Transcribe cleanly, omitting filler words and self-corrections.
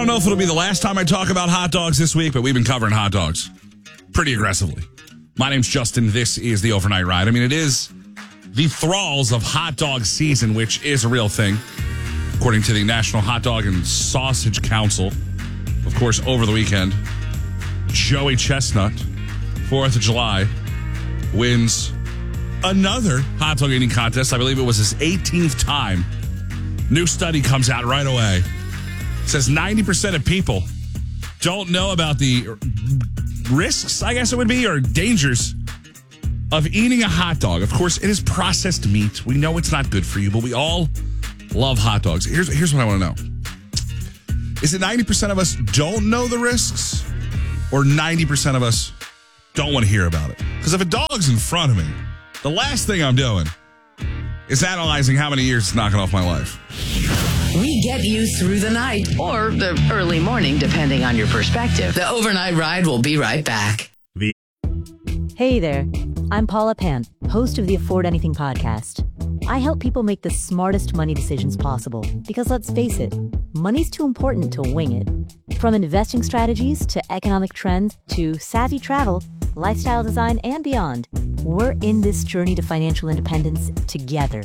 don't know if it'll be the last time I talk about hot dogs this week, but we've been covering hot dogs pretty aggressively. My name's Justin. This is the Overnight Ride. I mean, it is the thralls of hot dog season, which is a real thing, according to the National Hot Dog and Sausage Council. Of course, over the weekend, Joey Chestnut, 4th of July, wins another hot dog eating contest. I believe it was his 18th time. New study comes out right away. It says 90% of people don't know about the risks, I guess it would be, or dangers of eating a hot dog. Of course, it is processed meat. We know it's not good for you, but we all love hot dogs. Here's what I want to know. Is it 90% of us don't know the risks, or 90% of us don't want to hear about it? Because if a dog's in front of me, the last thing I'm doing is analyzing how many years it's knocking off my life. We get you through the night or the early morning, depending on your perspective. The Overnight Ride will be right back. Hey there, I'm Paula Pant, host of the Afford Anything podcast. I help people make the smartest money decisions possible because, let's face it, money's too important to wing it. From investing strategies to economic trends to savvy travel, lifestyle design, and beyond, we're in this journey to financial independence together.